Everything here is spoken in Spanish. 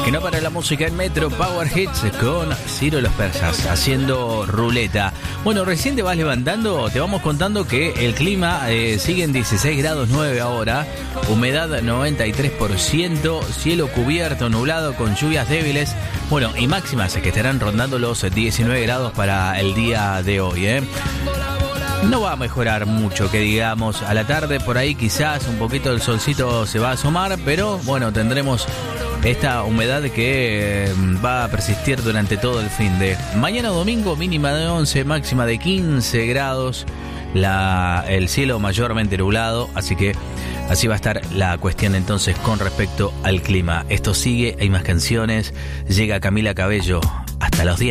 Que no para la música en Metro Power Hits con Ciro Los Persas haciendo ruleta. Bueno, recién te vas levantando, te vamos contando que el clima sigue en 16 grados 9 ahora, humedad 93%, cielo cubierto, nublado con lluvias débiles. Bueno, y máximas que estarán rondando los 19 grados para el día de hoy, No va a mejorar mucho, que digamos, a la tarde por ahí quizás un poquito el solcito se va a asomar, pero bueno, tendremos esta humedad que va a persistir durante todo el fin de mañana domingo, mínima de 11, máxima de 15 grados, el cielo mayormente nublado, así que así va a estar la cuestión entonces con respecto al clima. Esto sigue, hay más canciones, llega Camila Cabello hasta los 10.